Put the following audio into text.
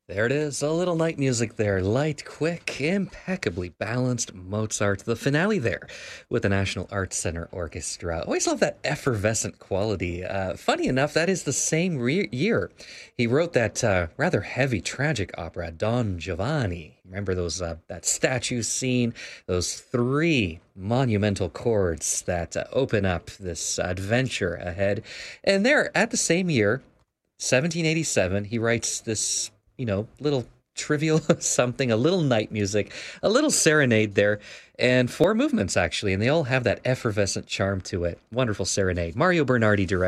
There it is, a little night music there. Light, quick, impeccably balanced Mozart. The finale there with the National Arts Center Orchestra. Always love that effervescent quality. Funny enough, that is the same year he wrote that rather heavy tragic opera, Don Giovanni. Remember those that statue scene, those three monumental chords that open up this adventure ahead. And there, at the same year, 1787, he writes this, little trivial something, a little night music, a little serenade there, and four movements actually, and they all have that effervescent charm to it. Wonderful serenade. Mario Bernardi directed.